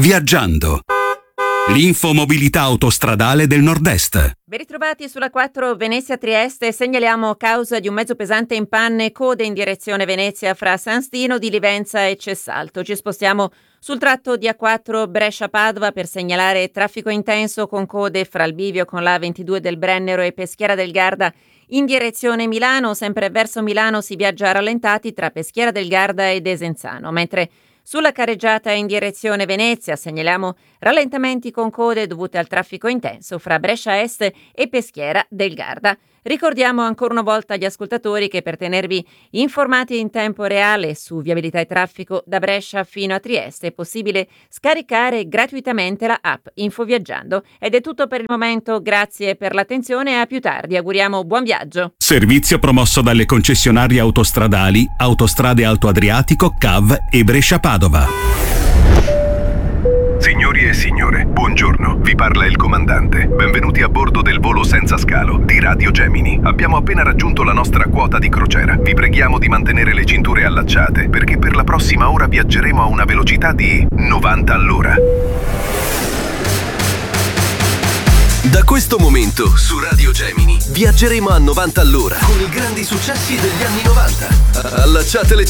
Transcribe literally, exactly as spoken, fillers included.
Viaggiando. L'infomobilità autostradale del Nord-Est. Ben ritrovati sulla quattro Venezia-Trieste. Segnaliamo causa di un mezzo pesante in panne, code in direzione Venezia fra San Stino di Livenza e Cessalto. Ci spostiamo sul tratto di A quattro Brescia-Padova per segnalare traffico intenso con code fra il bivio con la A ventidue del Brennero e Peschiera del Garda in direzione Milano. Sempre verso Milano si viaggia rallentati tra Peschiera del Garda e Desenzano, mentre sulla carreggiata in direzione Venezia segnaliamo rallentamenti con code dovute al traffico intenso fra Brescia Est e Peschiera del Garda. Ricordiamo ancora una volta agli ascoltatori che per tenervi informati in tempo reale su viabilità e traffico da Brescia fino a Trieste è possibile scaricare gratuitamente la app Infoviaggiando. Ed è tutto per il momento, grazie per l'attenzione e a più tardi, auguriamo buon viaggio. Servizio promosso dalle concessionarie autostradali Autostrade Alto Adriatico, C A V e Brescia-Padova. Signori e signore, buongiorno. Vi parla il comandante. Benvenuti a bordo del volo senza scalo di Radio Gemini. Abbiamo appena raggiunto la nostra quota di crociera. Vi preghiamo di mantenere le cinture allacciate perché per la prossima ora viaggeremo a una velocità di novanta all'ora. Da questo momento su Radio Gemini viaggeremo a novanta all'ora con i grandi successi degli anni novanta. Allacciate le cinture.